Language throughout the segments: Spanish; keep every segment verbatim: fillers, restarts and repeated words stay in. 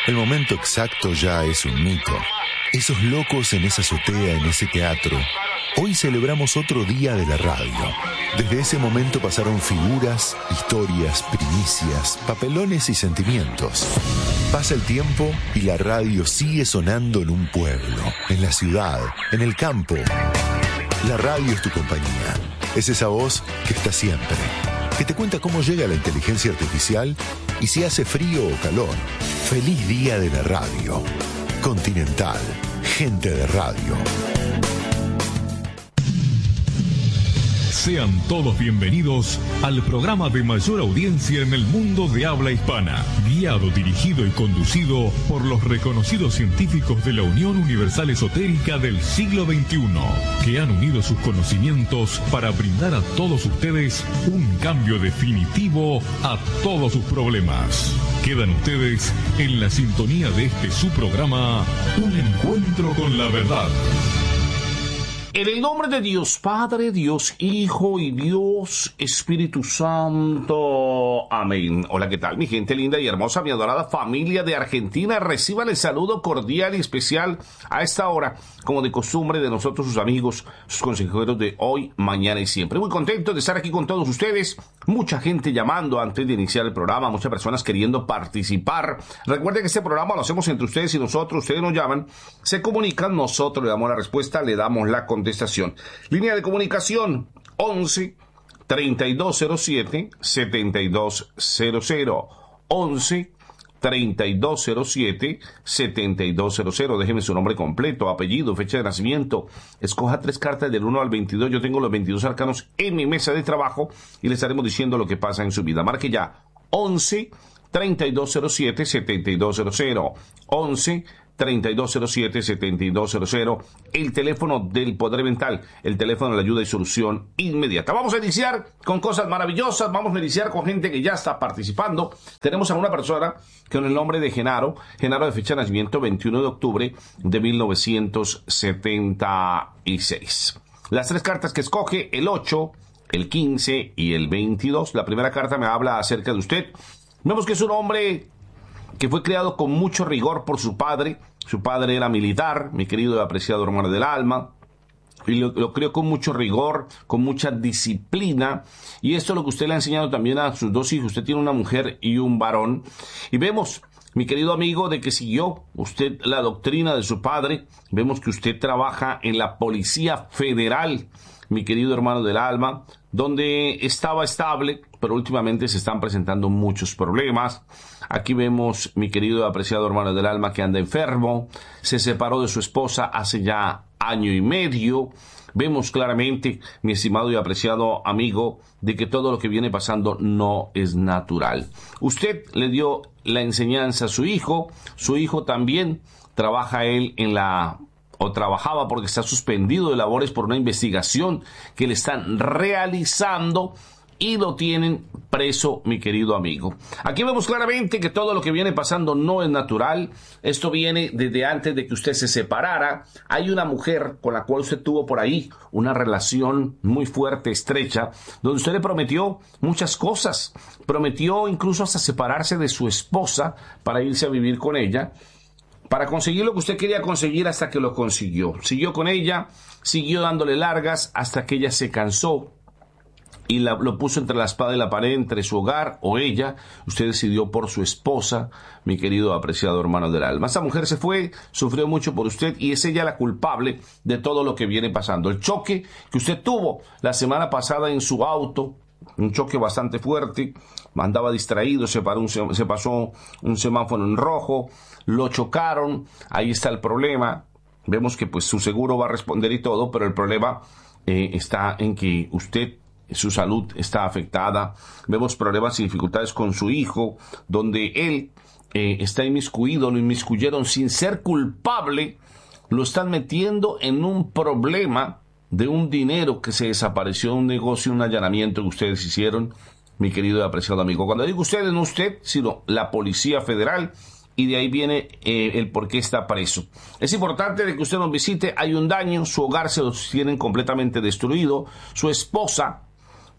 El momento exacto ya es un mito. Esos locos en esa azotea, en ese teatro. Hoy celebramos otro día de la radio. Desde ese momento pasaron figuras, historias, primicias, papelones y sentimientos. Pasa el tiempo y la radio sigue sonando en un pueblo, en la ciudad, en el campo. La radio es tu compañía. Es esa voz que está siempre, que te cuenta cómo llega la inteligencia artificial y si hace frío o calor. Feliz día de la radio. Continental, gente de radio. Sean todos bienvenidos al programa de mayor audiencia en el mundo de habla hispana, guiado, dirigido y conducido por los reconocidos científicos de la Unión Universal Esotérica del siglo veintiuno, que han unido sus conocimientos para brindar a todos ustedes un cambio definitivo a todos sus problemas. Quedan ustedes en la sintonía de este su programa, Un Encuentro con la Verdad. En el nombre de Dios Padre, Dios Hijo y Dios Espíritu Santo. Amén. Hola, ¿qué tal, mi gente linda y hermosa, mi adorada familia de Argentina? Reciban el saludo cordial y especial a esta hora, como de costumbre, de nosotros, sus amigos, sus consejeros de hoy, mañana y siempre. Muy contento de estar aquí con todos ustedes. Mucha gente llamando antes de iniciar el programa, muchas personas queriendo participar. Recuerden que este programa lo hacemos entre ustedes y nosotros. Ustedes nos llaman, se comunican, nosotros le damos la respuesta, le damos la contestación. Contestación. Línea de comunicación once, treinta y dos cero siete, setenta y dos cero cero. once, treinta y dos cero siete, setenta y dos cero cero. Déjeme su nombre completo, apellido, fecha de nacimiento. Escoja tres cartas del uno al veintidós. Yo tengo los veintidós arcanos en mi mesa de trabajo y le estaremos diciendo lo que pasa en su vida. Marque ya once, treinta y dos cero siete, setenta y dos cero cero. once, treinta y dos cero siete, setenta y dos cero cero, el teléfono del poder mental, el teléfono de la ayuda y solución inmediata. Vamos a iniciar con cosas maravillosas, vamos a iniciar con gente que ya está participando. Tenemos a una persona con el nombre de Genaro, Genaro de fecha de nacimiento veintiuno de octubre de mil novecientos setenta y seis. Las tres cartas que escoge, el ocho, el quince y el veintidós. La primera carta me habla acerca de usted. Vemos que es un hombre que fue criado con mucho rigor por su padre. Su padre era militar, mi querido y apreciado hermano del alma, y lo, lo crió con mucho rigor, con mucha disciplina, y esto es lo que usted le ha enseñado también a sus dos hijos. Usted tiene una mujer y un varón, y vemos, mi querido amigo, de que siguió usted la doctrina de su padre. Vemos que usted trabaja en la Policía Federal, mi querido hermano del alma, donde estaba estable, pero últimamente se están presentando muchos problemas. Aquí vemos, mi querido y apreciado hermano del alma, que anda enfermo, se separó de su esposa hace ya año y medio. Vemos claramente, mi estimado y apreciado amigo, de que todo lo que viene pasando no es natural. Usted le dio la enseñanza a su hijo, su hijo también trabaja él en la... o trabajaba porque está suspendido de labores por una investigación que le están realizando y lo tienen preso, mi querido amigo. Aquí vemos claramente que todo lo que viene pasando no es natural. Esto viene desde antes de que usted se separara. Hay una mujer con la cual usted tuvo por ahí una relación muy fuerte, estrecha, donde usted le prometió muchas cosas. Prometió incluso hasta separarse de su esposa para irse a vivir con ella, para conseguir lo que usted quería conseguir, hasta que lo consiguió. Siguió con ella, siguió dándole largas hasta que ella se cansó y la, lo puso entre la espada y la pared, entre su hogar o ella. Usted decidió por su esposa, mi querido apreciado hermano del alma. Esa mujer se fue, sufrió mucho por usted y es ella la culpable de todo lo que viene pasando. El choque que usted tuvo la semana pasada en su auto, un choque bastante fuerte, andaba distraído, se, paró un, se pasó un semáforo en rojo, lo chocaron, ahí está el problema. Vemos que pues su seguro va a responder y todo, pero el problema eh, está en que usted, su salud está afectada. Vemos problemas y dificultades con su hijo, donde él eh, está inmiscuido, lo inmiscuyeron sin ser culpable, lo están metiendo en un problema de un dinero que se desapareció de un negocio, un allanamiento que ustedes hicieron, mi querido y apreciado amigo. Cuando digo ustedes, no usted, sino la Policía Federal, y de ahí viene eh, el por qué está preso. Es importante de que usted nos visite. Hay un daño, su hogar se lo tienen completamente destruido, su esposa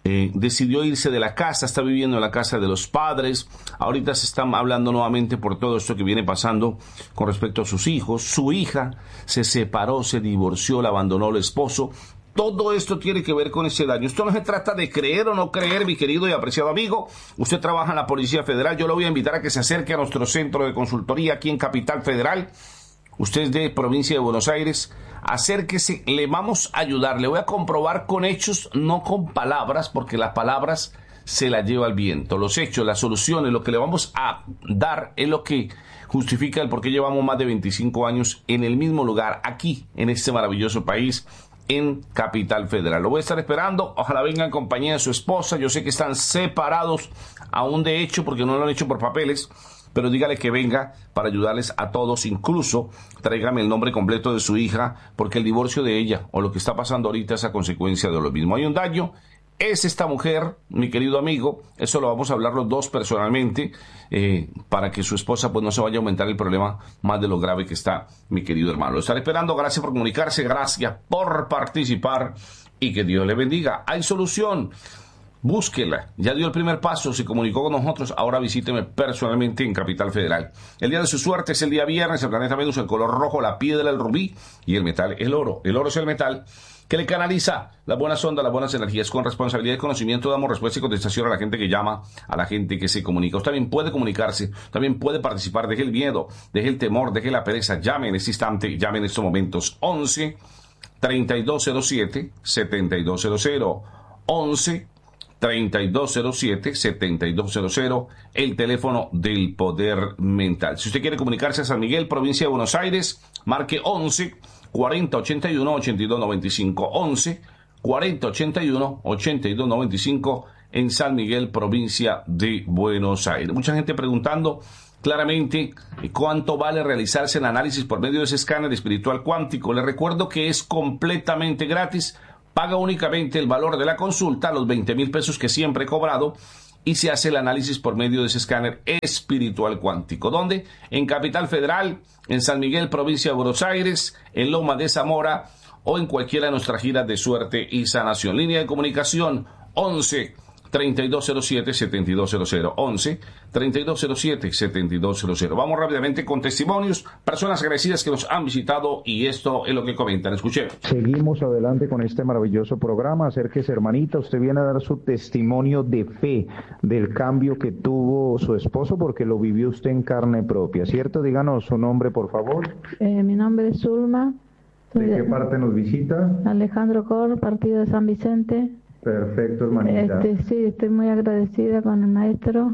eh, decidió irse de la casa, está viviendo en la casa de los padres. Ahorita se están hablando nuevamente por todo esto que viene pasando con respecto a sus hijos. Su hija se separó, se divorció, la abandonó el esposo. Todo esto tiene que ver con ese daño. Esto no se trata de creer o no creer, mi querido y apreciado amigo. Usted trabaja en la Policía Federal. Yo le voy a invitar a que se acerque a nuestro centro de consultoría aquí en Capital Federal. Usted es de provincia de Buenos Aires. Acérquese, le vamos a ayudar. Le voy a comprobar con hechos, no con palabras, porque las palabras se las lleva el viento. Los hechos, las soluciones, lo que le vamos a dar es lo que justifica el por qué llevamos más de veinticinco años en el mismo lugar, aquí, en este maravilloso país, en Capital Federal. Lo voy a estar esperando, ojalá venga en compañía de su esposa. Yo sé que están separados aún de hecho porque no lo han hecho por papeles, pero dígale que venga para ayudarles a todos. Incluso tráigame el nombre completo de su hija, porque el divorcio de ella o lo que está pasando ahorita es a consecuencia de lo mismo. Hay un daño. Es esta mujer, mi querido amigo, eso lo vamos a hablar los dos personalmente, eh, para que su esposa pues no se vaya a aumentar el problema más de lo grave que está, mi querido hermano. Lo estaré esperando, gracias por comunicarse, gracias por participar y que Dios le bendiga. Hay solución, búsquela, ya dio el primer paso, se comunicó con nosotros, ahora visíteme personalmente en Capital Federal. El día de su suerte es el día viernes, el planeta Venus, el color rojo, la piedra, el rubí y el metal, el oro. El oro es el metal que le canaliza las buenas ondas, las buenas energías. Con responsabilidad y conocimiento damos respuesta y contestación a la gente que llama, a la gente que se comunica. Usted también puede comunicarse, también puede participar. Deje el miedo, deje el temor, deje la pereza. Llame en este instante, llame en estos momentos. once, treinta y dos cero siete, setenta y dos cero cero. once, treinta y dos cero siete, setenta y dos cero cero, el teléfono del poder mental. Si usted quiere comunicarse a San Miguel, provincia de Buenos Aires, marque once, cuarenta, ochenta y uno, ochenta y dos noventa y cinco. once, cuarenta, ochenta y uno, ochenta y dos noventa y cinco en San Miguel, provincia de Buenos Aires. Mucha gente preguntando claramente cuánto vale realizarse el análisis por medio de ese escáner espiritual cuántico. Les recuerdo que es completamente gratis. Paga únicamente el valor de la consulta, los veinte mil pesos que siempre he cobrado, y se hace el análisis por medio de ese escáner espiritual cuántico. ¿Dónde? En Capital Federal, en San Miguel, provincia de Buenos Aires, en Loma de Zamora o en cualquiera de nuestras giras de suerte y sanación. Línea de comunicación once, treinta y dos cero siete, setenta y dos cero cero. once, treinta y dos cero siete, setenta y dos cero cero. Vamos rápidamente con testimonios, personas agradecidas que nos han visitado y esto es lo que comentan. Escuchemos. Seguimos adelante con este maravilloso programa. Acérquese, hermanita, usted viene a dar su testimonio de fe del cambio que tuvo su esposo porque lo vivió usted en carne propia, ¿cierto? Díganos su nombre, por favor. Eh, mi nombre es Zulma. ¿De qué parte nos visita? Alejandro Cor, partido de San Vicente. Perfecto, hermanita. Este, sí, estoy muy agradecida con el maestro,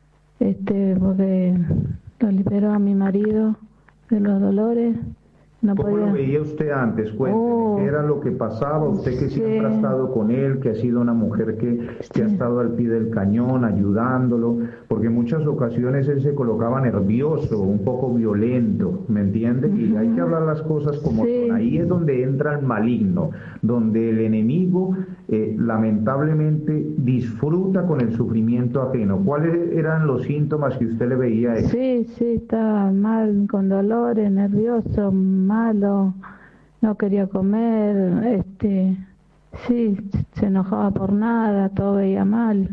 este, porque lo liberó a mi marido de los dolores. No ¿Cómo podía... lo veía usted antes? Cuénteme, oh, ¿qué era lo que pasaba? Usted que sí. siempre ha estado con él, que ha sido una mujer que, que ha estado al pie del cañón, ayudándolo, porque en muchas ocasiones él se colocaba nervioso, un poco violento, ¿me entiende? Uh-huh. Y hay que hablar las cosas como sí. son. Ahí es donde entra el maligno, donde el enemigo eh, lamentablemente disfruta con el sufrimiento ajeno. ¿Cuáles eran los síntomas que usted le veía a él? Sí, sí, estaba mal, con dolores, nervioso, malo, no quería comer, este, sí, se enojaba por nada, todo veía mal.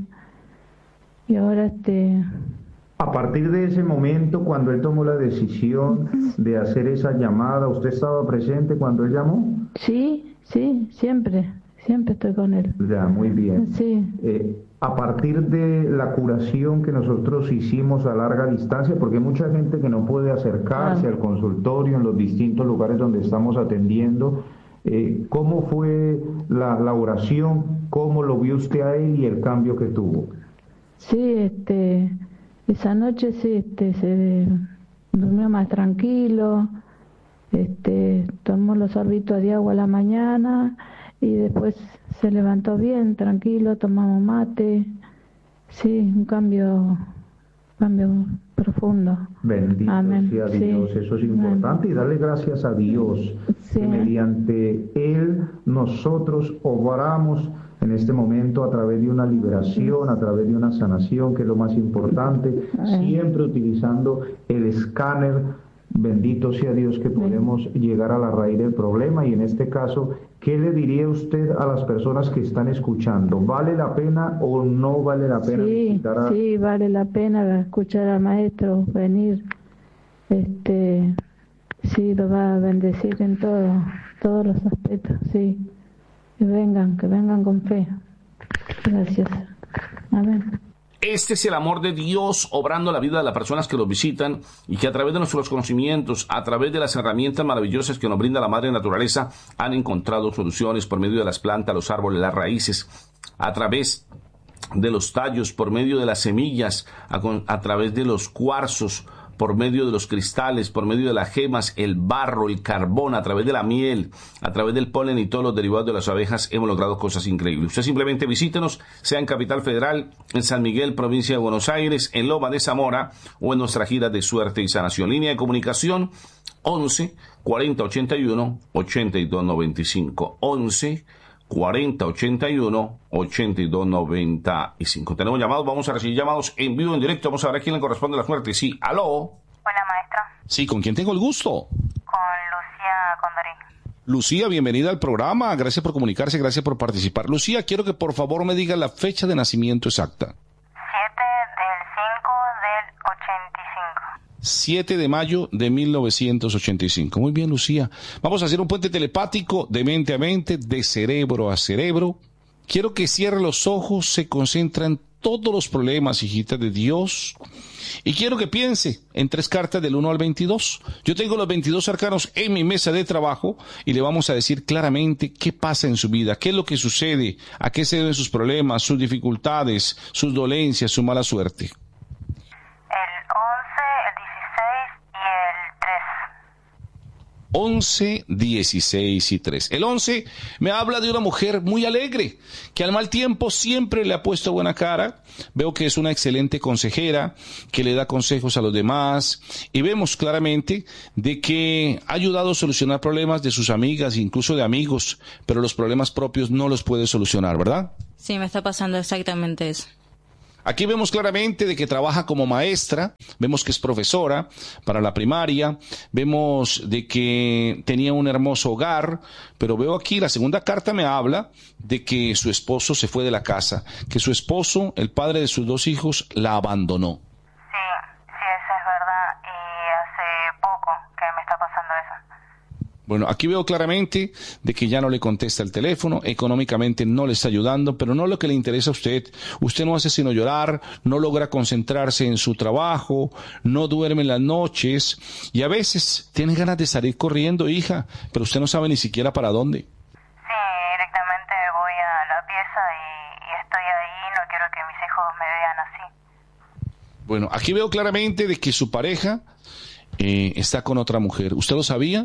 Y ahora este... A partir de ese momento, cuando él tomó la decisión de hacer esa llamada, ¿usted estaba presente cuando él llamó? Sí, sí, siempre, siempre estoy con él. Ya, muy bien. Sí. Eh, a partir de la curación que nosotros hicimos a larga distancia, porque hay mucha gente que no puede acercarse claro. al consultorio en los distintos lugares donde estamos atendiendo, eh, ¿cómo fue la, la oración? ¿Cómo lo vio usted a él y el cambio que tuvo? Sí, este, esa noche sí, este, se durmió más tranquilo, este, tomó los sorbitos de agua a la mañana y después se levantó bien, tranquilo, tomamos mate. Sí, un cambio, cambio profundo. Bendito Amén. sea Dios, sí. Eso es importante. Amén. Y darle gracias a Dios. Sí. Que mediante Él nosotros obramos en este momento a través de una liberación, a través de una sanación, que es lo más importante, Amén. Siempre utilizando el escáner Bendito sea Dios que podemos llegar a la raíz del problema. Y en este caso, ¿qué le diría usted a las personas que están escuchando? ¿Vale la pena o no vale la pena? Sí, a... sí, vale la pena escuchar al maestro, venir. Este, sí, lo va a bendecir en todo, todos los aspectos, sí. Que vengan, que vengan con fe. Gracias. Amén. Este es el amor de Dios obrando la vida de las personas que los visitan y que a través de nuestros conocimientos, a través de las herramientas maravillosas que nos brinda la madre naturaleza, han encontrado soluciones por medio de las plantas, los árboles, las raíces, a través de los tallos, por medio de las semillas, a, a través de los cuarzos, por medio de los cristales, por medio de las gemas, el barro, el carbón, a través de la miel, a través del polen y todos los derivados de las abejas, hemos logrado cosas increíbles. Usted simplemente visítenos, sea en Capital Federal, en San Miguel, provincia de Buenos Aires, en Loma de Zamora o en nuestra gira de suerte y sanación. Línea de comunicación once cuarenta ochenta y uno ochenta y dos noventa y cinco. once cuarenta ochenta y uno ochenta y dos noventa y cinco. Tenemos llamados, vamos a recibir llamados en vivo, en directo. Vamos a ver a quién le corresponde la suerte. Sí, aló. Hola, maestra. Sí, ¿con quién tengo el gusto? Con Lucía Condorín. Lucía, bienvenida al programa. Gracias por comunicarse, gracias por participar. Lucía, quiero que por favor me diga la fecha de nacimiento exacta. siete del cinco del ochenta y cinco. siete de mayo de mil novecientos ochenta y cinco. Muy bien, Lucía. Vamos a hacer un puente telepático de mente a mente, de cerebro a cerebro. Quiero que cierre los ojos, se concentre en todos los problemas, hijita de Dios. Y quiero que piense en tres cartas del uno al veintidós. Yo tengo los veintidós arcanos en mi mesa de trabajo y le vamos a decir claramente qué pasa en su vida, qué es lo que sucede, a qué se deben sus problemas, sus dificultades, sus dolencias, su mala suerte. once, dieciséis y tres. El once me habla de una mujer muy alegre, que al mal tiempo siempre le ha puesto buena cara. Veo que es una excelente consejera, que le da consejos a los demás, y vemos claramente de que ha ayudado a solucionar problemas de sus amigas, incluso de amigos, pero los problemas propios no los puede solucionar, ¿verdad? Sí, me está pasando exactamente eso. Aquí vemos claramente de que trabaja como maestra, vemos que es profesora para la primaria, vemos de que tenía un hermoso hogar, pero veo aquí la segunda carta me habla de que su esposo se fue de la casa, que su esposo, el padre de sus dos hijos, la abandonó. Sí, sí, eso es verdad, y hace poco que me está pasando eso. Bueno, aquí veo claramente de que ya no le contesta el teléfono, económicamente no le está ayudando, pero no lo que le interesa a usted. Usted no hace sino llorar, no logra concentrarse en su trabajo, no duerme en las noches y a veces tiene ganas de salir corriendo, hija, pero usted no sabe ni siquiera para dónde. Sí, directamente voy a la pieza y, y estoy ahí, no quiero que mis hijos me vean así. Bueno, aquí veo claramente de que su pareja eh, está con otra mujer. ¿Usted lo sabía?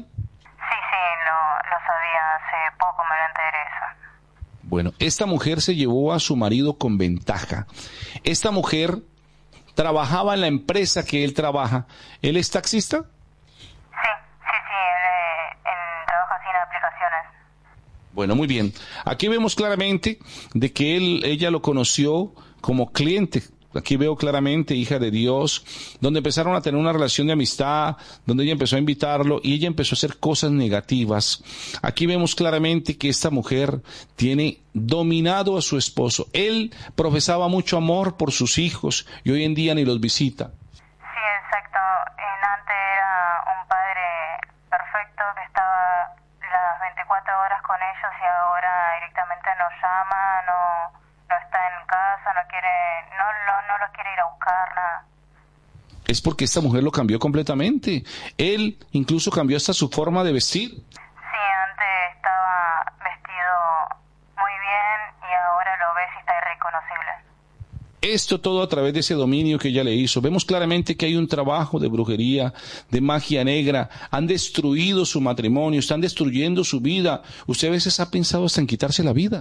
Poco me lo enteré eso. Bueno, esta mujer se llevó a su marido con ventaja. Esta mujer trabajaba en la empresa que él trabaja. ¿Él es taxista? Sí, sí, sí, él, él trabaja sin aplicaciones. Bueno, muy bien. Aquí vemos claramente de que él, ella lo conoció como cliente. Aquí veo claramente, hija de Dios, donde empezaron a tener una relación de amistad, donde ella empezó a invitarlo y ella empezó a hacer cosas negativas. Aquí vemos claramente que esta mujer tiene dominado a su esposo. Él profesaba mucho amor por sus hijos y hoy en día ni los visita. Sí, exacto. En antes era un padre perfecto que estaba las veinticuatro horas con ellos y ahora directamente nos llama, no... no está en casa, no quiere, no, no, no los quiere ir a buscar, nada. Es porque esta mujer lo cambió completamente. Él incluso cambió hasta su forma de vestir. Sí, antes estaba vestido muy bien y ahora lo ves y está irreconocible. Esto todo a través de ese dominio que ella le hizo. Vemos claramente que hay un trabajo de brujería, de magia negra. Han destruido su matrimonio, están destruyendo su vida. Usted a veces ha pensado hasta en quitarse la vida.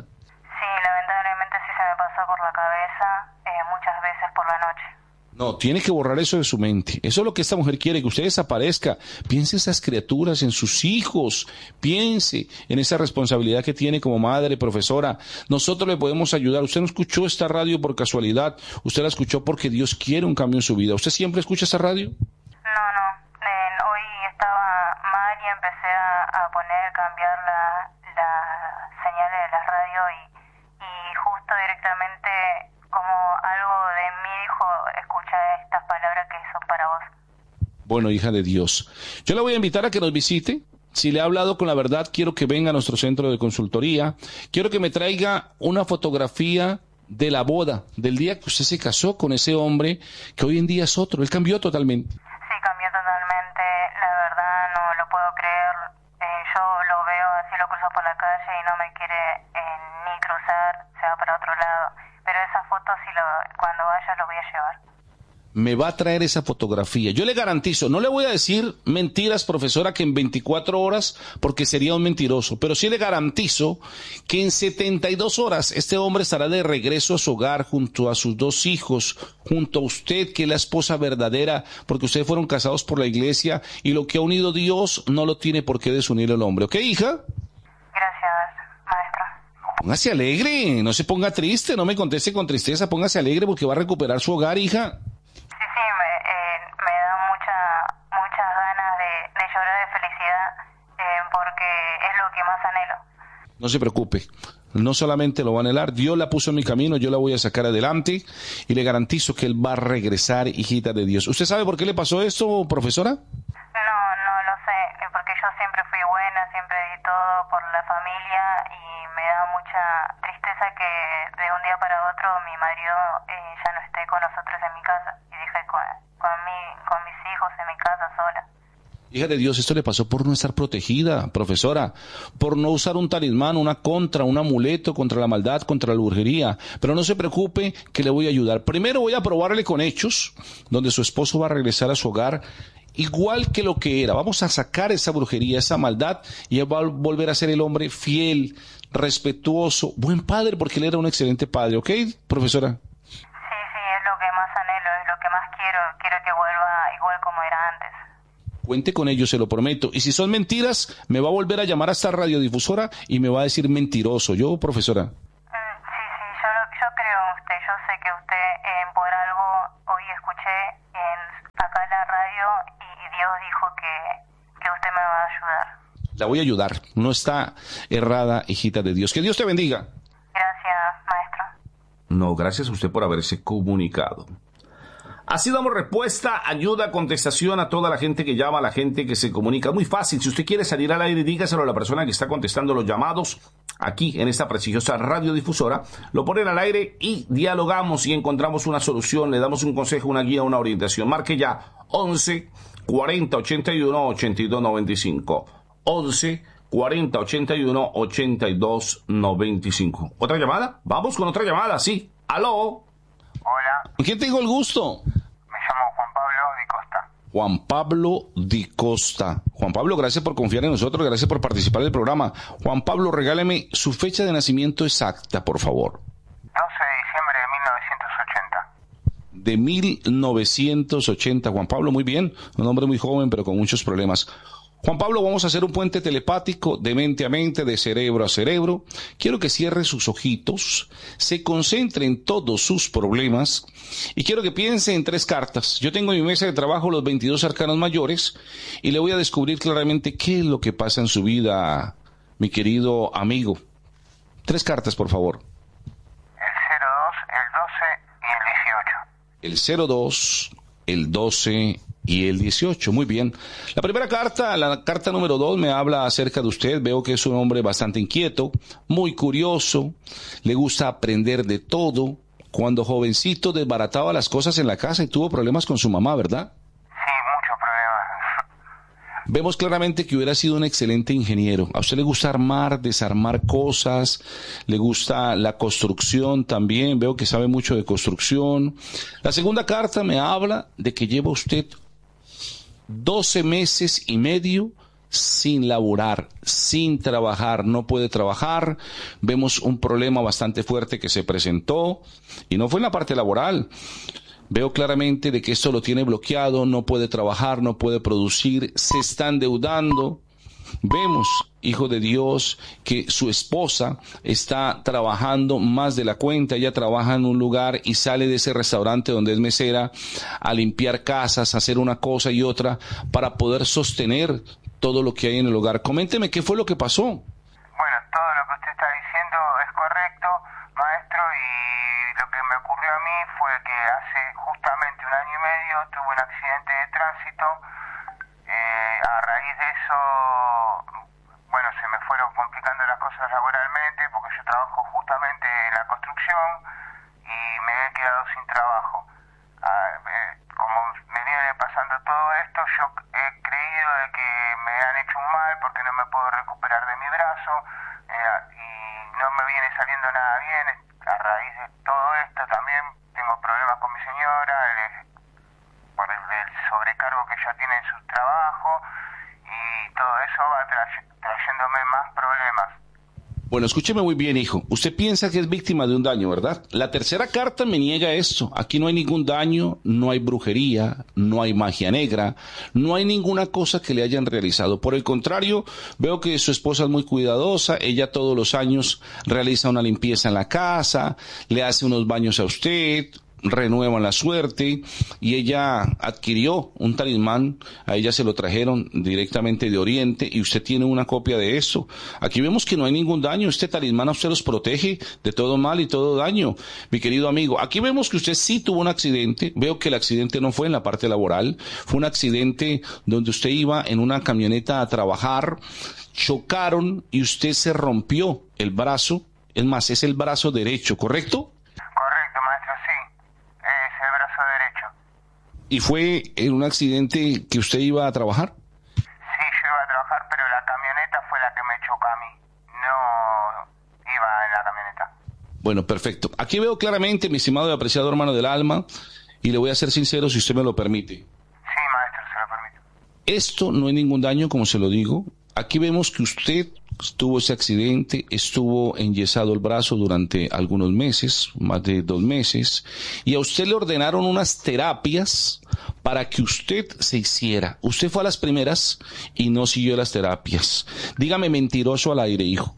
No, tiene que borrar eso de su mente. Eso es lo que esta mujer quiere, que usted desaparezca. Piense en esas criaturas, en sus hijos. Piense en esa responsabilidad que tiene como madre, profesora. Nosotros le podemos ayudar. Usted no escuchó esta radio por casualidad. Usted la escuchó porque Dios quiere un cambio en su vida. ¿Usted siempre escucha esa radio? No, no. Eh, hoy a, a poner, cambiar la, la señales de la radio y, y justo directamente como algo de mí dijo, escucha estas palabras que son para vos. Bueno, hija de Dios, yo la voy a invitar a que nos visite. Si le ha hablado con la verdad, quiero que venga a nuestro centro de consultoría. Quiero que me traiga una fotografía de la boda, del día que usted se casó con ese hombre que hoy en día es otro. Él cambió totalmente. Sí, cambió totalmente. La verdad no lo puedo creer. Eh, yo lo veo así, lo cruzo por la calle y no me quiere eh, ni cruzar, se va para otro lado. Pero esa foto, si lo, cuando vaya, lo voy a llevar. Me va a traer esa fotografía. Yo le garantizo, no le voy a decir mentiras, profesora, que en veinticuatro horas, porque sería un mentiroso, pero sí le garantizo que en setenta y dos horas este hombre estará de regreso a su hogar junto a sus dos hijos, junto a usted, que es la esposa verdadera, porque ustedes fueron casados por la iglesia y lo que ha unido Dios no lo tiene por qué desunir el hombre. ¿Ok, hija? Gracias, maestro. Póngase alegre, no se ponga triste, no me conteste con tristeza, póngase alegre porque va a recuperar su hogar, hija. No se preocupe, no solamente lo va a anhelar, Dios la puso en mi camino, yo la voy a sacar adelante y le garantizo que él va a regresar, hijita de Dios. ¿Usted sabe por qué le pasó esto, profesora? No, no lo sé, porque yo siempre fui buena, siempre di todo por la familia y me da mucha tristeza que de un día para otro mi marido eh, ya no esté con nosotros en mi casa y deje con, con, mi, con mis hijos en mi casa sola. Hija de Dios, esto le pasó por no estar protegida, profesora, por no usar un talismán, una contra, un amuleto contra la maldad, contra la brujería. Pero no se preocupe que le voy a ayudar. Primero voy a probarle con hechos, donde su esposo va a regresar a su hogar igual que lo que era. Vamos a sacar esa brujería, esa maldad, y él va a volver a ser el hombre fiel, respetuoso, buen padre, porque él era un excelente padre. ¿Ok, profesora? Sí, sí, es lo que más anhelo, es lo que más quiero. Quiero que vuelva igual como era antes. Cuente con ello, se lo prometo. Y si son mentiras, me va a volver a llamar a esta radiodifusora y me va a decir mentiroso. ¿Yo, profesora? Mm, sí, sí, yo, yo creo en usted. Yo sé que usted, eh, por algo, hoy escuché en, acá en la radio y Dios dijo que, que usted me va a ayudar. La voy a ayudar. No está errada, hijita de Dios. Que Dios te bendiga. Gracias, maestro. No, gracias a usted por haberse comunicado. Así damos respuesta, ayuda, contestación a toda la gente que llama, a la gente que se comunica. Muy fácil, si usted quiere salir al aire, dígaselo a la persona que está contestando los llamados aquí en esta prestigiosa radiodifusora. Lo ponen al aire y dialogamos y encontramos una solución, le damos un consejo, una guía, una orientación. Marque ya once cuarenta ochenta y uno ochenta y dos noventa y cinco. once cuarenta ochenta y uno ochenta y dos noventa y cinco. ¿Otra llamada? Vamos con otra llamada, sí. ¿Aló? Hola. ¿Con quién tengo el gusto? Me llamo Juan Pablo Di Costa. Juan Pablo Di Costa. Juan Pablo, gracias por confiar en nosotros, gracias por participar del programa. Juan Pablo, regáleme su fecha de nacimiento exacta, por favor. doce de diciembre de mil novecientos ochenta. De mil novecientos ochenta, Juan Pablo, muy bien. Un hombre muy joven, pero con muchos problemas. Juan Pablo, vamos a hacer un puente telepático de mente a mente, de cerebro a cerebro. Quiero que cierre sus ojitos, se concentre en todos sus problemas y quiero que piense en tres cartas. Yo tengo en mi mesa de trabajo los veintidós arcanos mayores y le voy a descubrir claramente qué es lo que pasa en su vida, mi querido amigo. Tres cartas, por favor. El cero dos, el doce y el dieciocho. El cero dos, el doce y el dieciocho, muy bien. La primera carta, la carta número dos, me habla acerca de usted. Veo que es un hombre bastante inquieto, muy curioso, le gusta aprender de todo. Cuando jovencito desbarataba las cosas en la casa y tuvo problemas con su mamá, ¿verdad? Sí, muchos problemas. Vemos claramente que hubiera sido un excelente ingeniero. A usted le gusta armar, desarmar cosas, le gusta la construcción también. Veo que sabe mucho de construcción. La segunda carta me habla de que lleva usted doce meses y medio sin laborar, sin trabajar, no puede trabajar. Vemos un problema bastante fuerte que se presentó y no fue en la parte laboral. Veo claramente de que esto lo tiene bloqueado, no puede trabajar, no puede producir, se está endeudando. Vemos, hijo de Dios, que su esposa está trabajando más de la cuenta. Ella trabaja en un lugar y sale de ese restaurante donde es mesera a limpiar casas, a hacer una cosa y otra para poder sostener todo lo que hay en el hogar. Coménteme qué fue lo que pasó. Bueno, todo lo que usted está diciendo es correcto, maestro, y lo que me ocurrió a mí fue que hace justamente un año y medio tuve un accidente de tránsito. Eh, a raíz de eso, bueno, se me fueron complicando las cosas laboralmente porque yo trabajo justamente en la construcción y me he quedado sin trabajo. Ah, eh, como me viene pasando todo esto, yo he creído de que me han hecho un mal porque no me puedo recuperar de mi brazo eh, y no me viene saliendo nada bien. A raíz de todo esto también tengo problemas con mi señora el, por el, el sobrecargo que ella tiene en su trabajo y todo eso va tra- trayéndome más problemas. Bueno, escúcheme muy bien, hijo. Usted piensa que es víctima de un daño, ¿verdad? La tercera carta me niega esto. Aquí no hay ningún daño, no hay brujería, no hay magia negra, no hay ninguna cosa que le hayan realizado. Por el contrario, veo que su esposa es muy cuidadosa. Ella todos los años realiza una limpieza en la casa, le hace unos baños a usted, renuevan la suerte, y ella adquirió un talismán. A ella se lo trajeron directamente de Oriente y usted tiene una copia de eso. Aquí vemos que no hay ningún daño. Este talismán a usted los protege de todo mal y todo daño, mi querido amigo. Aquí vemos que usted sí tuvo un accidente. Veo que el accidente no fue en la parte laboral, fue un accidente donde usted iba en una camioneta a trabajar, chocaron y usted se rompió el brazo. Es más, es el brazo derecho, ¿correcto? Correcto, maestro, sí. Es el brazo derecho. ¿Y fue en un accidente que usted iba a trabajar? Sí, yo iba a trabajar, pero la camioneta fue la que me chocó a mí. No iba en la camioneta. Bueno, perfecto. Aquí veo claramente, mi estimado y apreciado hermano del alma, y le voy a ser sincero si usted me lo permite. Sí, maestro, se lo permito. Esto no es ningún daño, como se lo digo. Aquí vemos que usted tuvo ese accidente, estuvo enyesado el brazo durante algunos meses, más de dos meses, y a usted le ordenaron unas terapias para que usted se hiciera. Usted fue a las primeras y no siguió las terapias. Dígame mentiroso al aire, hijo.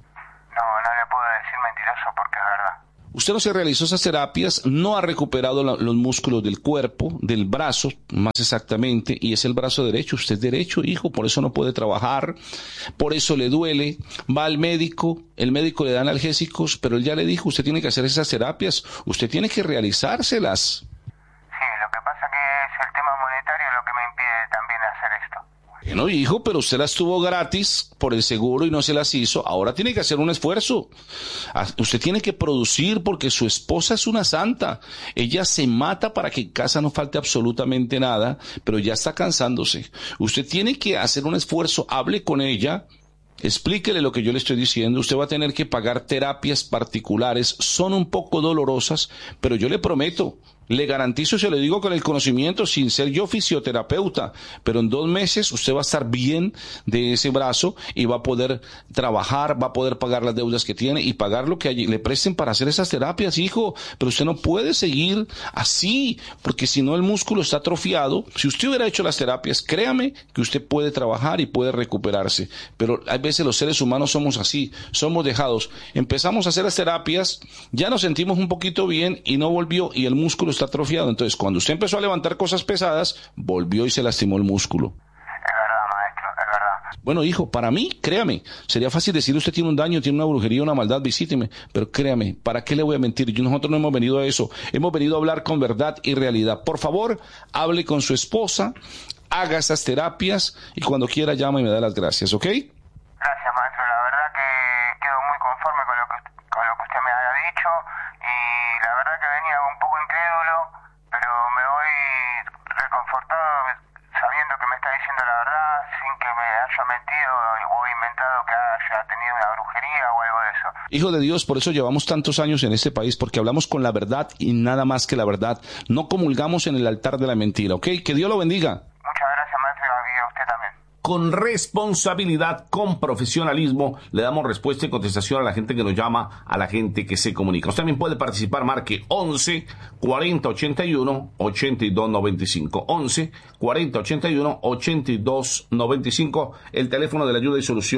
No, no le puedo decir mentiroso porque es verdad. Usted no se realizó esas terapias, no ha recuperado la, los músculos del cuerpo, del brazo, más exactamente, y es el brazo derecho. Usted es derecho, hijo, por eso no puede trabajar, por eso le duele. Va al médico, el médico le da analgésicos, pero él ya le dijo, usted tiene que hacer esas terapias, usted tiene que realizárselas. Sí, lo que pasa que es el tema monetario lo que me impide también hacer esto. Bueno, hijo, pero usted las tuvo gratis por el seguro y no se las hizo. Ahora tiene que hacer un esfuerzo. Usted tiene que producir porque su esposa es una santa. Ella se mata para que en casa no falte absolutamente nada, pero ya está cansándose. Usted tiene que hacer un esfuerzo. Hable con ella. Explíquele lo que yo le estoy diciendo. Usted va a tener que pagar terapias particulares. Son un poco dolorosas, pero yo le prometo, le garantizo, se lo digo con el conocimiento, sin ser yo fisioterapeuta, pero en dos meses usted va a estar bien de ese brazo y va a poder trabajar, va a poder pagar las deudas que tiene y pagar lo que allí le presten para hacer esas terapias, hijo. Pero usted no puede seguir así, porque si no el músculo está atrofiado. Si usted hubiera hecho las terapias, créame que usted puede trabajar y puede recuperarse. Pero a veces los seres humanos somos así, somos dejados. Empezamos a hacer las terapias, ya nos sentimos un poquito bien y no volvió y el músculo está atrofiado. Entonces, cuando usted empezó a levantar cosas pesadas, volvió y se lastimó el músculo. Es verdad, maestro, es verdad. Bueno, hijo, para mí, créame, sería fácil decir usted tiene un daño, tiene una brujería, una maldad, visíteme, pero créame, ¿para qué le voy a mentir? Yo, nosotros no hemos venido a eso, hemos venido a hablar con verdad y realidad. Por favor, hable con su esposa, haga esas terapias y cuando quiera llama y me da las gracias, ¿ok? Gracias, maestro, la verdad que quedo muy conforme con lo que, con lo que usted me haya dicho y la verdad que venía un poco incrédulo, pero me voy reconfortado sabiendo que me está diciendo la verdad sin que me haya mentido o inventado que haya tenido una brujería o algo de eso. Hijo de Dios, por eso llevamos tantos años en este país, porque hablamos con la verdad y nada más que la verdad. No comulgamos en el altar de la mentira, ¿ok? Que Dios lo bendiga. Muchas gracias, maestro, y a usted también. Con responsabilidad, con profesionalismo, le damos respuesta y contestación a la gente que nos llama, a la gente que se comunica. Usted también puede participar, marque once cuarenta ochenta y uno ochenta y dos noventa y cinco. once cuarenta ochenta y uno ochenta y dos noventa y cinco, el teléfono de la ayuda y solución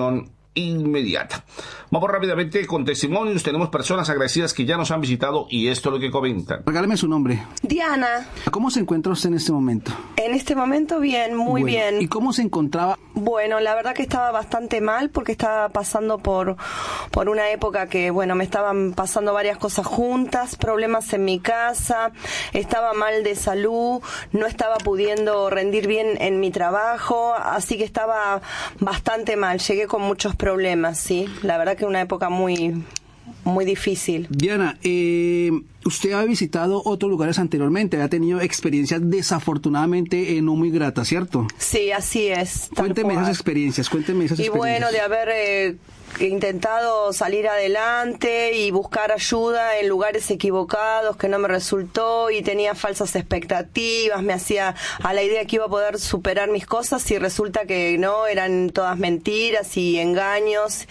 inmediata. Vamos rápidamente con testimonios. Tenemos personas agradecidas que ya nos han visitado y esto es lo que comentan. Regáleme su nombre. Diana. ¿Cómo se encuentra usted en este momento? En este momento bien, muy bueno, bien. ¿Y cómo se encontraba? Bueno, la verdad que estaba bastante mal porque estaba pasando por, por una época que, bueno, me estaban pasando varias cosas juntas, problemas en mi casa, estaba mal de salud, no estaba pudiendo rendir bien en mi trabajo, así que estaba bastante mal, llegué con muchos problemas, sí, la verdad que una época muy, muy difícil. Diana, eh, usted ha visitado otros lugares anteriormente, había tenido experiencias desafortunadamente eh, no muy gratas, ¿cierto? Sí, así es. Cuénteme esas experiencias, cuénteme esas y experiencias. Y bueno, de haber eh, intentado salir adelante y buscar ayuda en lugares equivocados que no me resultó y tenía falsas expectativas, me hacía a la idea que iba a poder superar mis cosas y resulta que no, eran todas mentiras y engaños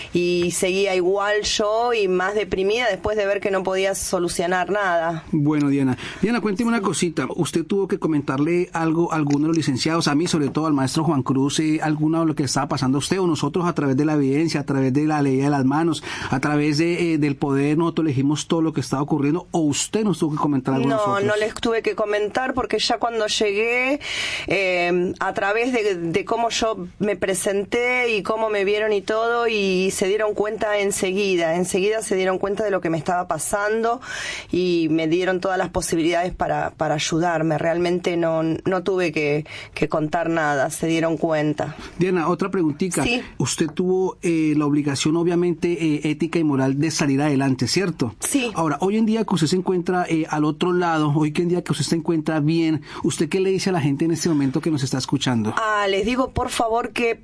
y seguía igual yo y más deprimida después de ver que no podía solucionar nada. Bueno, Diana, Diana, cuénteme una cosita, usted tuvo que comentarle algo a alguno de los licenciados, a mí sobre todo al maestro Juan Cruz, eh, alguna de lo que estaba pasando a usted o nosotros a través de la evidencia, a través de la ley de las manos, a través de, eh, del poder, nosotros elegimos todo lo que estaba ocurriendo, o usted nos tuvo que comentar algo a nosotros. No, no les tuve que comentar porque ya cuando llegué, eh, a través de, de cómo yo me presenté y cómo me vieron y todo, y se dieron cuenta enseguida, enseguida se dieron cuenta de lo que me estaba pasando y me dieron todas las posibilidades para, para ayudarme. Realmente no, no tuve que, que contar nada, se dieron cuenta. Diana, otra preguntita. Sí. Usted tuvo eh, la obligación, obviamente, eh, ética y moral de salir adelante, ¿cierto? Sí. Ahora, hoy en día que usted se encuentra eh, al otro lado, hoy en día que usted se encuentra bien, ¿usted qué le dice a la gente en este momento que nos está escuchando? Ah, les digo, por favor, que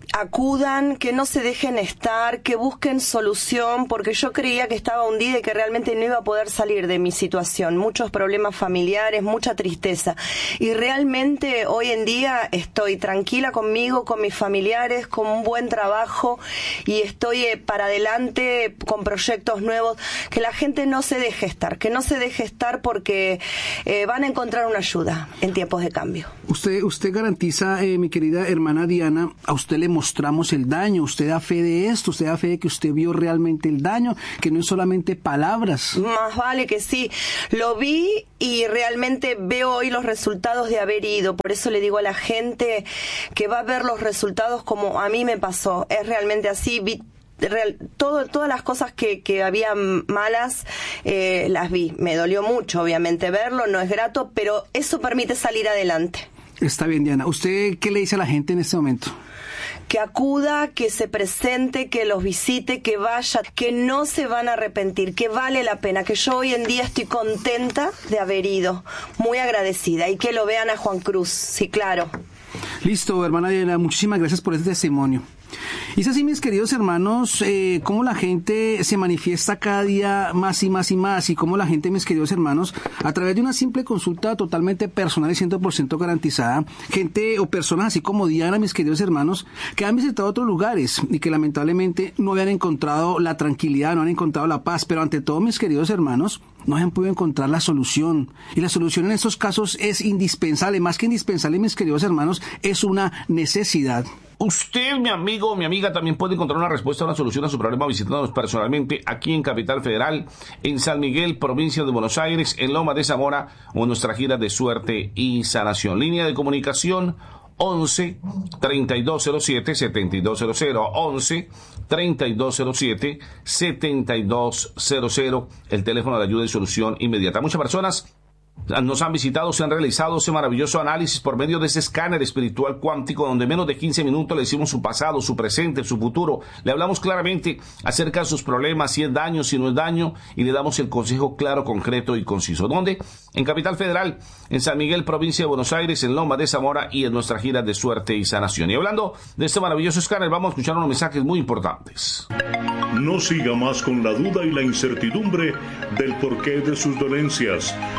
acudan, que no se dejen estar, que busquen solución, porque yo creía que estaba hundida y que realmente no iba a poder salir de mi situación. Muchos problemas familiares, mucha tristeza. Y realmente hoy en día estoy tranquila conmigo, con mis familiares, con un buen trabajo y estoy eh, para adelante con proyectos nuevos. Que la gente no se deje estar, que no se deje estar porque eh, van a encontrar una ayuda en tiempos de cambio. Usted, usted garantiza, eh, mi querida hermana Diana, a usted le mostramos el daño, usted da fe de esto, usted da fe de que usted vio realmente el daño, que no es solamente palabras. Más vale que sí, lo vi y realmente veo hoy los resultados de haber ido, por eso le digo a la gente que va a ver los resultados como a mí me pasó, es realmente así, vi Real, todo, todas las cosas que, que había malas eh, las vi, me dolió mucho obviamente verlo, no es grato, pero eso permite salir adelante. Está bien, Diana, ¿usted qué le dice a la gente en este momento? Que acuda, que se presente, que los visite, que vaya, que no se van a arrepentir, que vale la pena, que yo hoy en día estoy contenta de haber ido, muy agradecida, y que lo vean a Juan Cruz, sí, claro. Listo, hermana Diana, muchísimas gracias por este testimonio. Y es así, mis queridos hermanos, eh, cómo la gente se manifiesta cada día más y más y más, y cómo la gente, mis queridos hermanos, a través de una simple consulta totalmente personal y cien por ciento garantizada, gente o personas así como Diana, mis queridos hermanos, que han visitado otros lugares y que lamentablemente no habían encontrado la tranquilidad, no han encontrado la paz, pero ante todo, mis queridos hermanos, no han podido encontrar la solución. Y la solución en estos casos es indispensable, más que indispensable, mis queridos hermanos, es una necesidad. Usted, mi amigo o mi amiga, también puede encontrar una respuesta, una solución a su problema visitándonos personalmente aquí en Capital Federal, en San Miguel, provincia de Buenos Aires, en Loma de Zamora, o en nuestra gira de suerte y sanación. Línea de comunicación once, treinta y dos cero siete, setenta y dos cero cero, once, treinta y dos cero siete, setenta y dos cero cero, el teléfono de ayuda y solución inmediata. Muchas personas nos han visitado, se han realizado ese maravilloso análisis por medio de ese escáner espiritual cuántico, donde en menos de quince minutos le decimos su pasado, su presente, su futuro. Le hablamos claramente acerca de sus problemas, si es daño, si no es daño, y le damos el consejo claro, concreto y conciso. ¿Dónde? En Capital Federal, en San Miguel, provincia de Buenos Aires, en Loma de Zamora y en nuestra gira de suerte y sanación. Y hablando de este maravilloso escáner, vamos a escuchar unos mensajes muy importantes. No siga más con la duda y la incertidumbre del porqué de sus dolencias, de sus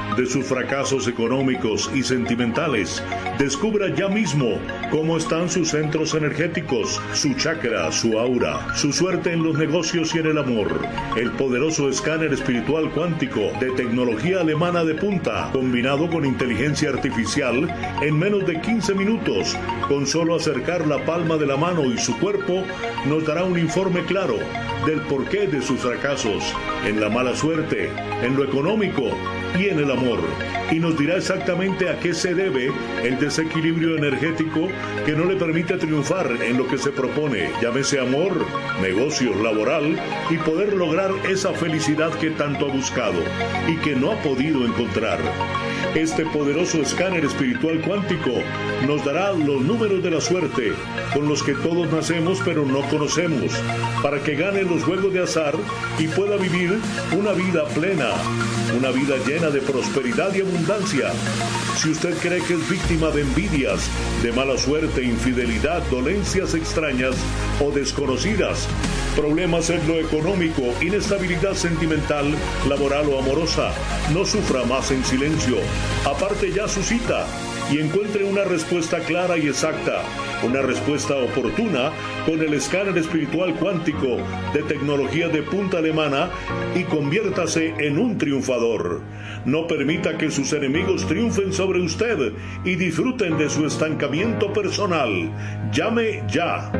fracasos económicos y sentimentales. Descubra ya mismo cómo están sus centros energéticos, su chakra, su aura, su suerte en los negocios y en el amor. El poderoso escáner espiritual cuántico de tecnología alemana de punta, combinado con inteligencia artificial, en menos de quince minutos, con solo acercar la palma de la mano y su cuerpo, nos dará un informe claro del porqué de sus fracasos, en la mala suerte, en lo económico y en el amor, y nos dirá exactamente a qué se debe el desequilibrio energético que no le permite triunfar en lo que se propone, llámese amor, negocios, laboral, y poder lograr esa felicidad que tanto ha buscado y que no ha podido encontrar. Este poderoso escáner espiritual cuántico nos dará los números de la suerte con los que todos nacemos pero no conocemos, para que gane los juegos de azar y pueda vivir una vida plena, una vida llena de prosperidad y abundancia. Si usted cree que es víctima de envidias, de mala suerte, infidelidad, dolencias extrañas o desconocidas, problemas en lo económico, inestabilidad sentimental, laboral o amorosa, no sufra más en silencio. Aparte ya su cita y encuentre una respuesta clara y exacta, una respuesta oportuna con el escáner espiritual cuántico de tecnología de punta alemana y conviértase en un triunfador. No permita que sus enemigos triunfen sobre usted y disfruten de su estancamiento personal. Llame ya.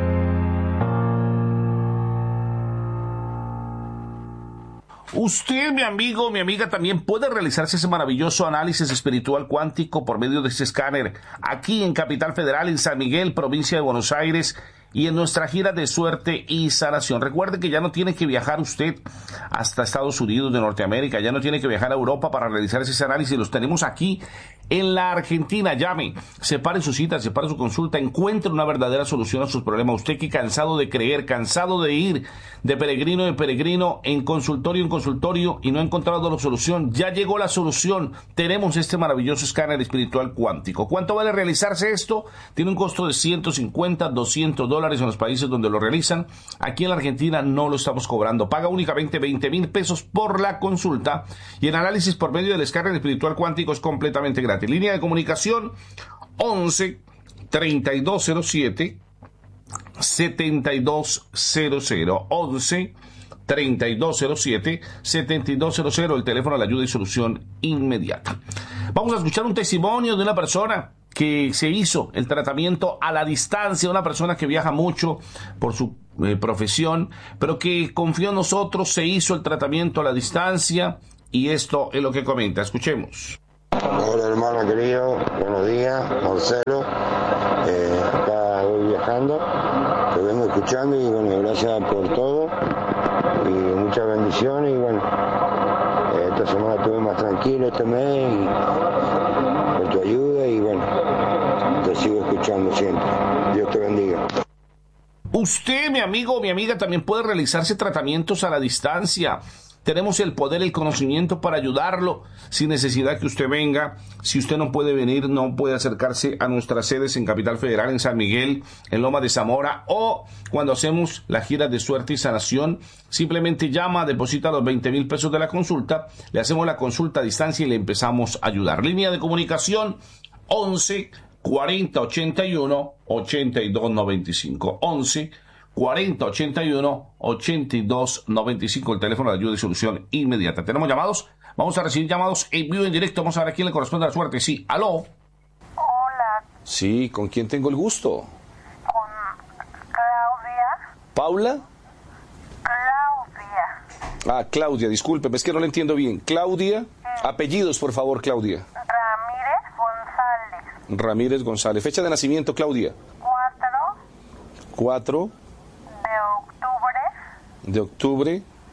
Usted, mi amigo, mi amiga, también puede realizarse ese maravilloso análisis espiritual cuántico por medio de ese escáner aquí en Capital Federal, en San Miguel, provincia de Buenos Aires, y en nuestra gira de suerte y sanación. Recuerde que ya no tiene que viajar usted hasta Estados Unidos de Norteamérica, ya no tiene que viajar a Europa para realizar ese análisis. Los tenemos aquí en la Argentina. Llame, separe su cita, separe su consulta, encuentre una verdadera solución a sus problemas. Usted que cansado de creer, cansado de ir de peregrino en peregrino, en consultorio en consultorio y no ha encontrado la solución, ya llegó la solución. Tenemos este maravilloso escáner espiritual cuántico. ¿Cuánto vale realizarse esto? Tiene un costo de ciento cincuenta, doscientos dólares en los países donde lo realizan. Aquí en la Argentina no lo estamos cobrando. Paga únicamente veinte mil pesos por la consulta y el análisis por medio del escáner espiritual cuántico es completamente gratis. Línea de comunicación once, treinta y dos cero siete, setenta y dos cero cero. once, treinta y dos cero siete, setenta y dos cero cero, el teléfono de la ayuda y solución inmediata. Vamos a escuchar un testimonio de una persona que se hizo el tratamiento a la distancia, una persona que viaja mucho por su eh, profesión, pero que confió en nosotros, se hizo el tratamiento a la distancia, y esto es lo que comenta. Escuchemos. Hola hermano querido, buenos días, Marcelo, eh, acá voy viajando, te vengo escuchando y bueno, gracias por todo y muchas bendiciones y bueno, eh, esta semana estuve más tranquilo este mes y por tu ayuda y bueno, te sigo escuchando siempre. Dios te bendiga. Usted, mi amigo o mi amiga, también puede realizarse tratamientos a la distancia. Tenemos el poder, el conocimiento para ayudarlo sin necesidad que usted venga. Si usted no puede venir, no puede acercarse a nuestras sedes en Capital Federal, en San Miguel, en Loma de Zamora, o cuando hacemos la gira de suerte y sanación, simplemente llama, deposita los veinte mil pesos de la consulta, le hacemos la consulta a distancia y le empezamos a ayudar. Línea de comunicación once, cuarenta, ochenta y uno, ochenta y dos noventa y cinco. once, cuarenta, ochenta y uno, ochenta y dos noventa y cinco, el teléfono de ayuda y solución inmediata. ¿Tenemos llamados? Vamos a recibir llamados en vivo, en directo. Vamos a ver a quién le corresponde la suerte. Sí, aló. Hola. Sí, ¿con quién tengo el gusto? Con Claudia. ¿Paula? Claudia. Ah, Claudia, discúlpeme, es que no le entiendo bien. Claudia, sí. Apellidos, por favor, Claudia. Ramírez González. Ramírez González. Fecha de nacimiento, Claudia. Cuatro. Cuatro. De octubre. De octubre.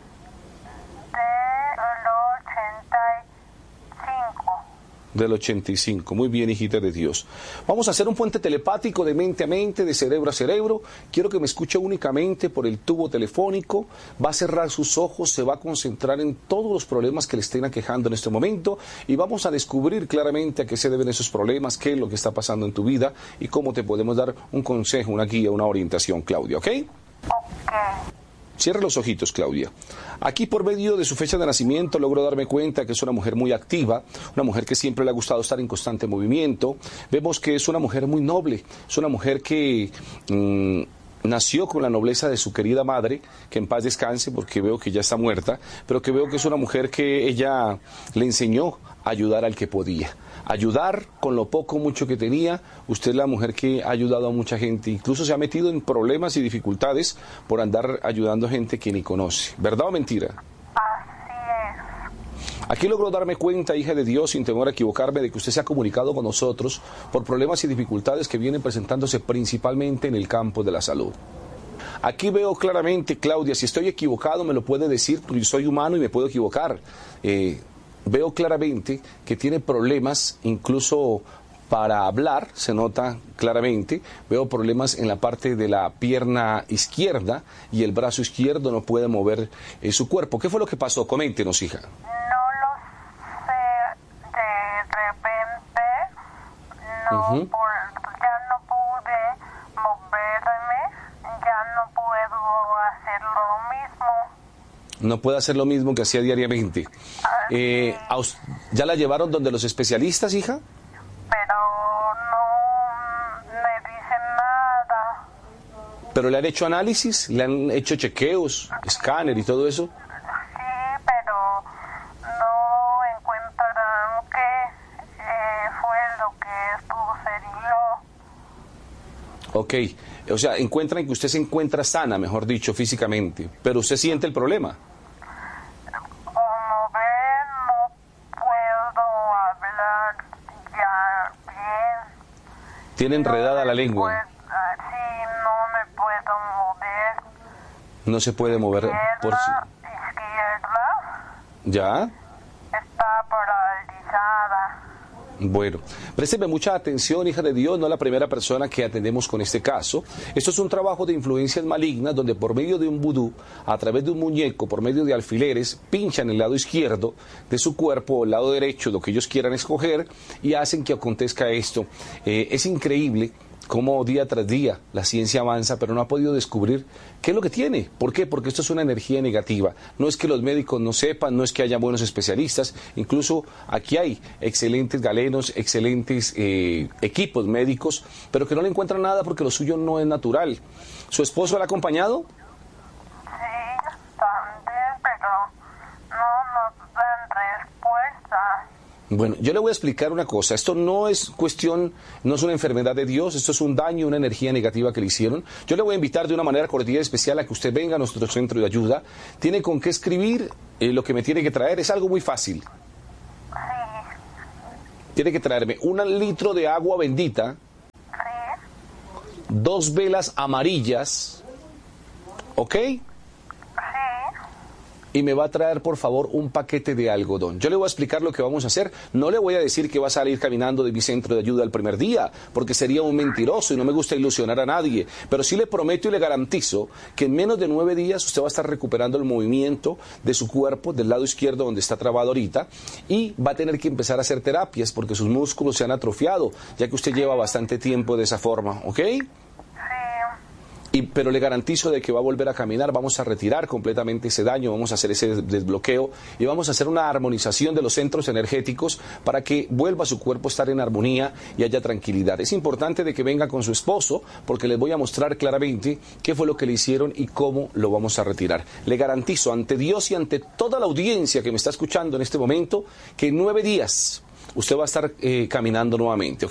Del ochenta y cinco. Del ochenta y cinco. Muy bien, hijita de Dios. Vamos a hacer un puente telepático de mente a mente, de cerebro a cerebro. Quiero que me escuche únicamente por el tubo telefónico. Va a cerrar sus ojos, se va a concentrar en todos los problemas que le estén aquejando en este momento y vamos a descubrir claramente a qué se deben esos problemas, qué es lo que está pasando en tu vida y cómo te podemos dar un consejo, una guía, una orientación, Claudia, ¿ok? Ok. Cierre los ojitos, Claudia. Aquí, por medio de su fecha de nacimiento, logro darme cuenta que es una mujer muy activa, una mujer que siempre le ha gustado estar en constante movimiento. Vemos que es una mujer muy noble, es una mujer que mmm, nació con la nobleza de su querida madre, que en paz descanse porque veo que ya está muerta, pero que veo que es una mujer que ella le enseñó a ayudar al que podía. Ayudar con lo poco, mucho que tenía. Usted es la mujer que ha ayudado a mucha gente, incluso se ha metido en problemas y dificultades por andar ayudando a gente que ni conoce. ¿Verdad o mentira? Así es. Aquí logro darme cuenta, hija de Dios, sin temor a equivocarme, de que usted se ha comunicado con nosotros por problemas y dificultades que vienen presentándose principalmente en el campo de la salud. Aquí veo claramente, Claudia, si estoy equivocado me lo puede decir, porque soy humano y me puedo equivocar. Eh, Veo claramente que tiene problemas incluso para hablar, se nota claramente. Veo problemas en la parte de la pierna izquierda y el brazo izquierdo no puede mover eh, su cuerpo. ¿Qué fue lo que pasó? Coméntenos, hija. No lo sé, de repente no, Uh-huh. por, ya no pude moverme, ya no puedo hacer lo mismo. No puede hacer lo mismo que hacía diariamente. Eh, ¿Ya la llevaron donde los especialistas, hija? Pero no me dicen nada. ¿Pero le han hecho análisis? ¿Le han hecho chequeos, escáner y todo eso? Sí, pero no encuentran qué eh, fue lo que sucedió. Ok, o sea, encuentran que usted se encuentra sana, mejor dicho, físicamente, pero usted siente el problema. Como ven, no puedo hablar ya bien. Tiene enredada la lengua. Pues, sí, no me puedo mover. No se puede mover por sí. Izquierda ¿Ya? está paralizada. Bueno, présteme mucha atención, hija de Dios, no es la primera persona que atendemos con este caso. Esto es un trabajo de influencias malignas donde por medio de un vudú, a través de un muñeco, por medio de alfileres, pinchan el lado izquierdo de su cuerpo o el lado derecho, lo que ellos quieran escoger, y hacen que acontezca esto. Eh, es increíble cómo día tras día la ciencia avanza, pero no ha podido descubrir qué es lo que tiene. ¿Por qué? Porque esto es una energía negativa. No es que los médicos no sepan, no es que haya buenos especialistas, incluso aquí hay excelentes galenos, excelentes eh, equipos médicos, pero que no le encuentran nada porque lo suyo no es natural. ¿Su esposo la ha acompañado? Sí, también, pero no nos dan respuesta. Bueno, yo le voy a explicar una cosa. Esto no es cuestión, no es una enfermedad de Dios, esto es un daño, una energía negativa que le hicieron. Yo le voy a invitar de una manera cordial y especial a que usted venga a nuestro centro de ayuda. Tiene con qué escribir eh, lo que me tiene que traer. Es algo muy fácil. Sí. Tiene que traerme un litro de agua bendita, Sí. dos velas amarillas, ¿ok? Sí. Y me va a traer, por favor, un paquete de algodón. Yo le voy a explicar lo que vamos a hacer. No le voy a decir que va a salir caminando de mi centro de ayuda el primer día, porque sería un mentiroso y no me gusta ilusionar a nadie. Pero sí le prometo y le garantizo que en menos de nueve días usted va a estar recuperando el movimiento de su cuerpo, del lado izquierdo donde está trabado ahorita, y va a tener que empezar a hacer terapias porque sus músculos se han atrofiado, ya que usted lleva bastante tiempo de esa forma, ¿ok? Y, pero le garantizo de que va a volver a caminar, vamos a retirar completamente ese daño, vamos a hacer ese desbloqueo y vamos a hacer una armonización de los centros energéticos para que vuelva su cuerpo a estar en armonía y haya tranquilidad. Es importante de que venga con su esposo porque les voy a mostrar claramente qué fue lo que le hicieron y cómo lo vamos a retirar. Le garantizo ante Dios y ante toda la audiencia que me está escuchando en este momento que en nueve días usted va a estar eh, caminando nuevamente, ¿ok?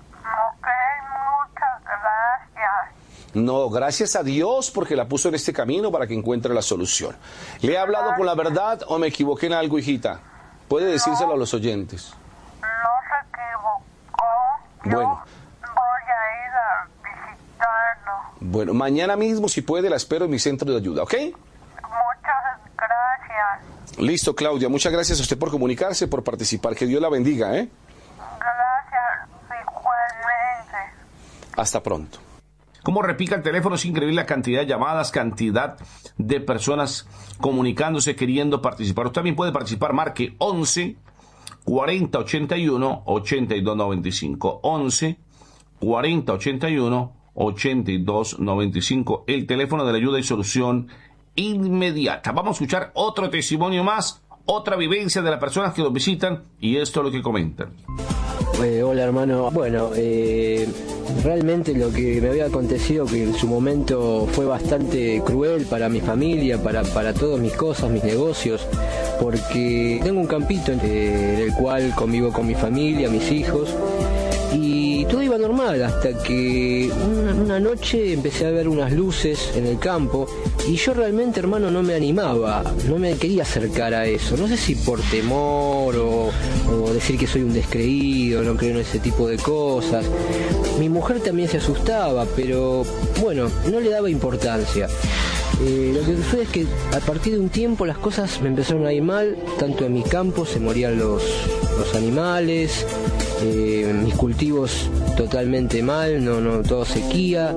No, gracias a Dios porque la puso en este camino para que encuentre la solución. ¿Le he hablado con la verdad o me equivoqué en algo, hijita? Puede decírselo a los oyentes. No se equivocó. Bueno. Yo voy a ir a visitarlo. Bueno, mañana mismo, si puede, la espero en mi centro de ayuda, ¿ok? Muchas gracias. Listo, Claudia. Muchas gracias a usted por comunicarse, por participar. Que Dios la bendiga, ¿eh? Gracias, igualmente. Hasta pronto. Como repica el teléfono, es increíble la cantidad de llamadas, cantidad de personas comunicándose, queriendo participar. Usted también puede participar, marque once cuarenta ochenta y uno ochenta y dos noventa y cinco. once cuarenta ochenta y uno ochenta y dos noventa y cinco. El teléfono de la ayuda y solución inmediata. Vamos a escuchar otro testimonio más, otra vivencia de las personas que nos visitan, y esto es lo que comentan. Eh, hola hermano, bueno, eh, realmente lo que me había acontecido, que en su momento fue bastante cruel para mi familia, para, para todas mis cosas, mis negocios, porque tengo un campito eh, en el cual convivo con mi familia, mis hijos, y todo iba normal hasta que una, una noche empecé a ver unas luces en el campo y yo realmente, hermano, no me animaba, no me quería acercar a eso. No sé si por temor o, o decir que soy un descreído, no creo en ese tipo de cosas. Mi mujer también se asustaba, pero bueno, no le daba importancia. Eh, lo que sucede es que a partir de un tiempo las cosas me empezaron a ir mal, tanto en mi campo se morían los, los animales, eh, mis cultivos totalmente mal, no, no, todo sequía,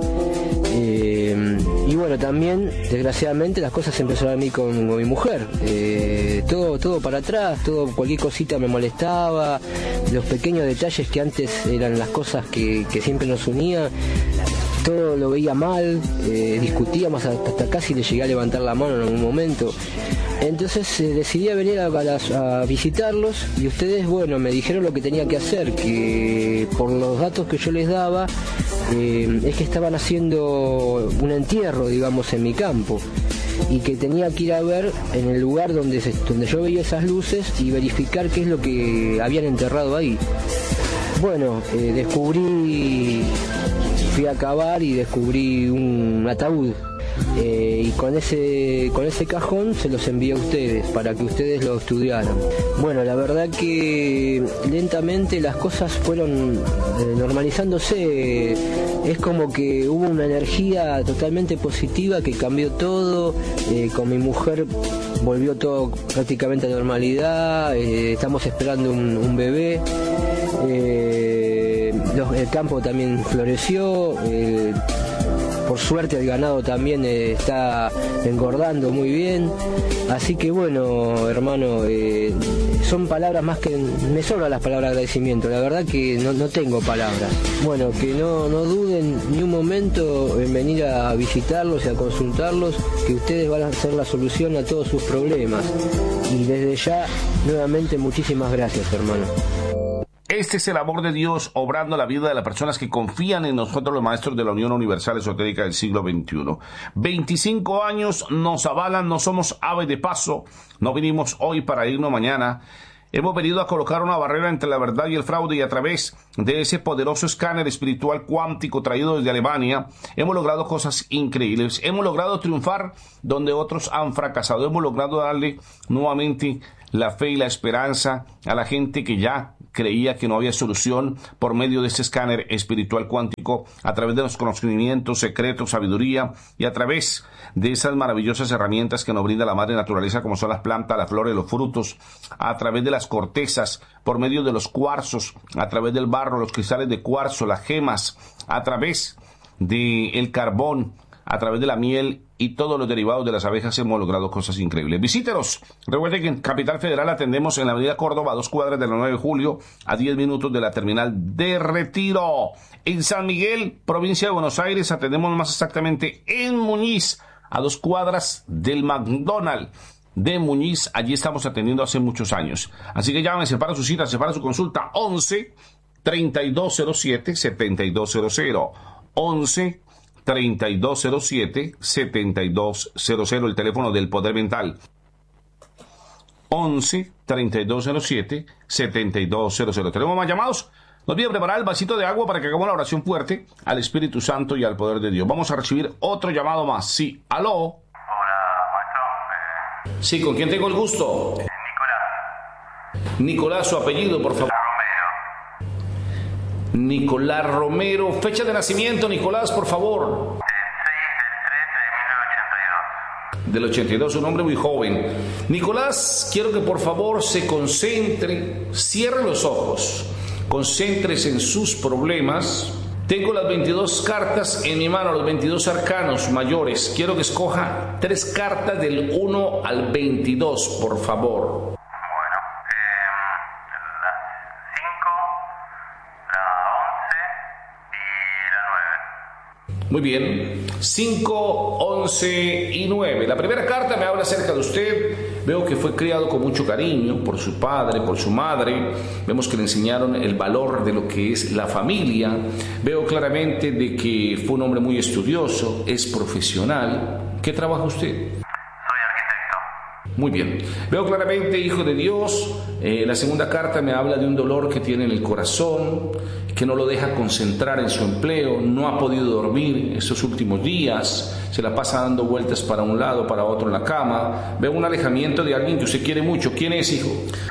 eh, y bueno, también desgraciadamente las cosas empezaron a mí con, con mi mujer, eh, todo, todo para atrás, todo, cualquier cosita me molestaba, los pequeños detalles que antes eran las cosas que, que siempre nos unían, todo lo veía mal, eh, discutíamos hasta, hasta casi le llegué a levantar la mano en algún momento. Entonces eh, decidí a venir a, a, a visitarlos y ustedes, bueno, me dijeron lo que tenía que hacer, que por los datos que yo les daba, eh, es que estaban haciendo un entierro, digamos, en mi campo y que tenía que ir a ver en el lugar donde, se, donde yo veía esas luces y verificar qué es lo que habían enterrado ahí. Bueno, eh, descubrí... fui a cavar y descubrí un ataúd eh, y con ese con ese cajón se los envié a ustedes para que ustedes lo estudiaran. Bueno, la verdad que lentamente las cosas fueron eh, normalizándose, es como que hubo una energía totalmente positiva que cambió todo, eh, con mi mujer volvió todo prácticamente a normalidad, eh, estamos esperando un, un bebé. Eh, Los, el campo también floreció, eh, por suerte el ganado también eh, está engordando muy bien, así que bueno, hermano, eh, son palabras más que, me sobran las palabras de agradecimiento, la verdad que no, no tengo palabras. Bueno, que no, no duden ni un momento en venir a visitarlos y a consultarlos, que ustedes van a ser la solución a todos sus problemas, y desde ya, nuevamente, muchísimas gracias, hermano. Este es el amor de Dios obrando la vida de las personas que confían en nosotros, los maestros de la Unión Universal Esotérica del siglo veintiuno. veinticinco años nos avalan, no somos ave de paso, no vinimos hoy para irnos mañana. Hemos venido a colocar una barrera entre la verdad y el fraude, y a través de ese poderoso escáner espiritual cuántico traído desde Alemania, hemos logrado cosas increíbles. Hemos logrado triunfar donde otros han fracasado. Hemos logrado darle nuevamente la fe y la esperanza a la gente que ya creía que no había solución, por medio de este escáner espiritual cuántico, a través de los conocimientos secretos, sabiduría, y a través de esas maravillosas herramientas que nos brinda la madre naturaleza, como son las plantas, las flores, los frutos, a través de las cortezas, por medio de los cuarzos, a través del barro, los cristales de cuarzo, las gemas, a través del carbón, a través de la miel y todos los derivados de las abejas, hemos logrado cosas increíbles. Visítenos. Recuerden que en Capital Federal atendemos en la avenida Córdoba, a dos cuadras de la nueve de julio, a diez minutos de la terminal de Retiro. En San Miguel, provincia de Buenos Aires, atendemos más exactamente en Muñiz, a dos cuadras del McDonald's de Muñiz. Allí estamos atendiendo hace muchos años. Así que llámense para su cita, para su consulta, once, treinta y dos cero siete, setenta y dos cero cero. once, treinta y dos cero siete, setenta y dos cero cero, el teléfono del Poder Mental. once, treinta y dos cero siete, setenta y dos cero cero. ¿Tenemos más llamados? No olviden preparar el vasito de agua para que hagamos la oración fuerte al Espíritu Santo y al poder de Dios. Vamos a recibir otro llamado más. Sí, aló. Hola, maestro. Eh... Sí, ¿con quién tengo el gusto? Eh, Nicolás. Nicolás, su apellido, por favor. Nicolás Romero. Fecha de nacimiento, Nicolás, por favor. El seis del tres de mil novecientos ochenta y dos. Del ochenta y dos, un hombre muy joven. Nicolás, quiero que por favor se concentre, cierre los ojos, concéntrese en sus problemas. Tengo las veintidós cartas en mi mano, los veintidós arcanos mayores. Quiero que escoja tres cartas del uno al veintidós, por favor. Muy bien, cinco, once y nueve. La primera carta me habla acerca de usted. Veo que fue criado con mucho cariño por su padre, por su madre. Vemos que le enseñaron el valor de lo que es la familia. Veo claramente de que fue un hombre muy estudioso, es profesional. ¿Qué trabaja usted? Muy bien. Veo claramente, hijo de Dios. Eh, la segunda carta me habla de un dolor que tiene en el corazón, que no lo deja concentrar en su empleo, no ha podido dormir estos últimos días, se la pasa dando vueltas para un lado, para otro en la cama. Veo un alejamiento de alguien que usted quiere mucho. ¿Quién es, hijo?